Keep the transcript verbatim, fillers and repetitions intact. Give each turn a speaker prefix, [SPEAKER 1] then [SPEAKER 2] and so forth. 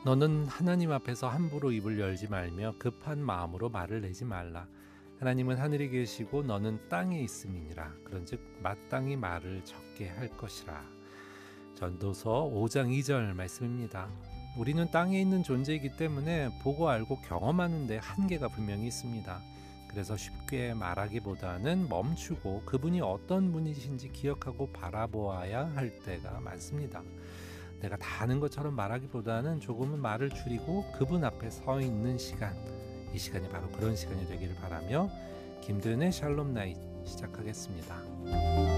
[SPEAKER 1] 너는 하나님 앞에서 함부로 입을 열지 말며 급한 마음으로 말을 내지 말라. 하나님은 하늘에 계시고 너는 땅에 있음이니라. 그런즉 마땅히 말을 적게 할 것이라. 전도서 오 장 이 절 말씀입니다. 우리는 땅에 있는 존재이기 때문에 보고 알고 경험하는 데 한계가 분명히 있습니다. 그래서 쉽게 말하기보다는 멈추고 그분이 어떤 분이신지 기억하고 바라보아야 할 때가 많습니다. 내가 다 아는 것처럼 말하기보다는 조금은 말을 줄이고 그분 앞에 서 있는 시간, 이 시간이 바로 그런 시간이 되기를 바라며 김도연의 샬롬 나잇 시작하겠습니다.